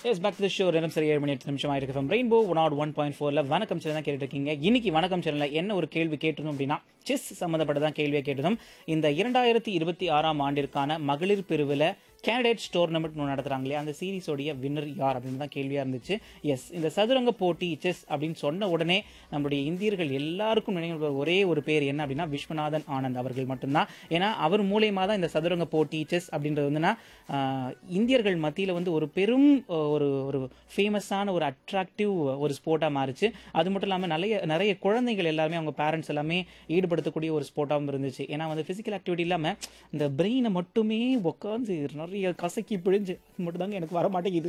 S back to the show. நேரம் சரி 7 மணி 8 நிமிஷம் ஆயிருக்கு. ஃப்ரம் ரெயின்போ 101.4ல வணக்கம் சேனல் தான் கேட்டுட்டு இருக்கீங்க. இன்னைக்கு வணக்கம் சேனல்ல என்ன ஒரு கேள்வி கேட்டிருந்தோம் அப்படின்னா, செஸ் சம்மந்தப்பட்டதான் கேள்வியை கேட்டதும். இந்த 2026ஆம் ஆண்டிற்கான மகளிர் பிரிவில் கேண்டிடேட்ஸ் டோர்னமெண்ட் நடத்துறாங்க இல்லையா, அந்த சீரீஸோடைய வின்னர் யார் அப்படின்னு தான் கேள்வியாக இருந்துச்சு. எஸ், இந்த சதுரங்க போட்டி செஸ் அப்படின்னு சொன்ன உடனே நம்மளுடைய இந்தியர்கள் எல்லாருக்கும் நினைவு ஒரே ஒரு பேர் என்ன அப்படின்னா விஸ்வநாதன் ஆனந்த் அவர்கள் மட்டும்தான். ஏன்னா அவர் மூலியமாக தான் இந்த சதுரங்க போட்டி செஸ் அப்படின்றது வந்துன்னா இந்தியர்கள் மத்தியில் வந்து ஒரு பெரும் ஒரு ஒரு ஃபேமஸான ஒரு அட்ராக்டிவ் ஒரு ஸ்போர்ட்டாக மாறிச்சு. அது மட்டும் இல்லாமல் நிறைய குழந்தைகள் எல்லாருமே அவங்க பேரண்ட்ஸ் எல்லாமே ஈடுபடுத்தக்கூடிய ஒரு ஸ்போர்ட்டாகவும் இருந்துச்சு. ஏன்னா வந்து ஃபிசிக்கல் ஆக்டிவிட்டி இல்லாமல் இந்த பிரெயினை மட்டுமே உட்காந்து நிறைய கசக்கி பிழிஞ்சு மட்டும் தாங்க எனக்கு வர மாட்டேங்குது.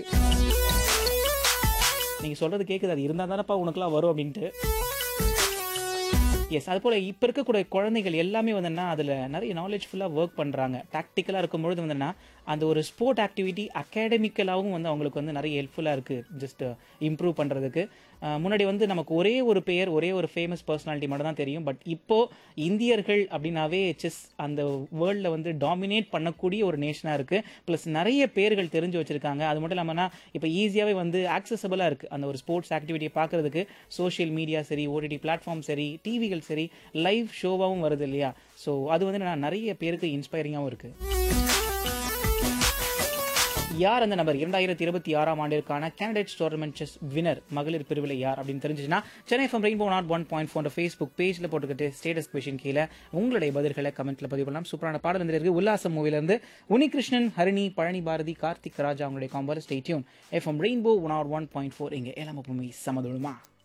நீங்கள் சொல்கிறது கேட்குது, அது இருந்தால் தானப்பா உனக்குலாம் வரும் அப்படின்ட்டு. எஸ், அது போல் இப்போ இருக்கக்கூடிய குழந்தைகள் எல்லாமே வந்துன்னா அதில் நிறைய நாலேஜ்ஃபுல்லாக ஒர்க் பண்ணுறாங்க. டாக்டிக்கலாக இருக்கும்பொழுது வந்துன்னா அந்த ஒரு ஸ்போர்ட் ஆக்டிவிட்டி அகாடமிக்கலாகவும் வந்து அவங்களுக்கு வந்து நிறைய ஹெல்ப்ஃபுல்லாக இருக்குது ஜஸ்ட் இம்ப்ரூவ் பண்ணுறதுக்கு. முன்னாடி வந்து நமக்கு ஒரே ஒரு பெயர், ஒரே ஒரு ஃபேமஸ் பர்சனாலிட்டி மட்டும் தான் தெரியும். பட் இப்போது இந்தியர்கள் அப்படின்னாவே செஸ் அந்த வேர்ல்டில் வந்து டாமினேட் பண்ணக்கூடிய ஒரு நேஷனாக இருக்குது. ப்ளஸ் நிறைய பேர்கள் தெரிஞ்சு வச்சுருக்காங்க. அது மட்டும் இல்லாமல்னா இப்போ ஈஸியாகவே வந்து ஆக்சசபிளாக இருக்குது அந்த ஒரு ஸ்போர்ட்ஸ் ஆக்டிவிட்டியை பார்க்குறதுக்கு. சோஷியல் மீடியா சரி, ஓடிடி பிளாட்ஃபார்ம் சரி, டிவிகள் சரி, லைவ் ஷோவாகவும் வருது இல்லையா. ஸோ அது வந்து நிறைய பேருக்கு இன்ஸ்பைரிங்காகவும் இருக்குது. யார் அந்த நபர் 2026ஆம் ஆண்டிற்கான கேண்டிடேட்ஸ் டோர்னமெண்ட் செஸ் வினர் மகளிர் பிரிவில் யார் அப்படின்னு தெரிஞ்சுச்சுன்னா சென்னை FM ரெயின்போ 101.4 ஃபேஸ்புக் பேஜில் போட்டுக்கிட்டு ஸ்டேட்டஸ் கொஷின் கீழே உங்களுடைய பதில்களை கமெண்ட்டில் பதிவு பண்ணலாம். சூப்பரான பாடல் வந்துருக்கு உல்லாசம் மூவிலேருந்து. உனிகிருஷ்ணன், ஹரிணி, பழனி பாரதி, கார்த்திக் ராஜா அவங்களுடைய combo. Stay tune. FM rainbow 101.4 இங்கே எல்லாமே சமதுமா.